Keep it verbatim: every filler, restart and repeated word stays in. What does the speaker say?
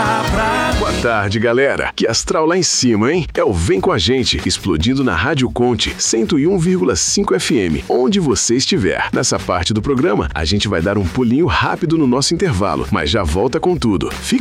dá pra... Boa tarde, galera. Que astral lá em cima, hein? É o Vem Com a Gente, explodindo na Rádio Conte, cento e um vírgula cinco F M, onde você estiver. Nessa parte do programa, a gente vai dar um pulinho rápido no nosso intervalo, mas já volta com tudo. Fica